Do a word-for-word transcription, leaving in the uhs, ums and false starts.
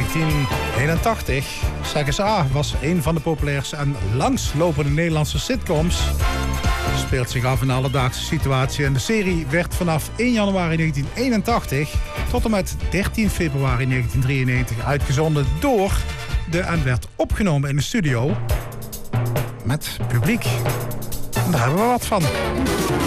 negentien eenentachtig. Circus A was een van de populairste en langslopende Nederlandse sitcoms. Het speelt zich af in een alledaagse situatie en de serie werd vanaf één januari negentien eenentachtig tot en met dertien februari negentien drieënnegentig uitgezonden door de en werd opgenomen in de studio met publiek. En daar hebben we wat van.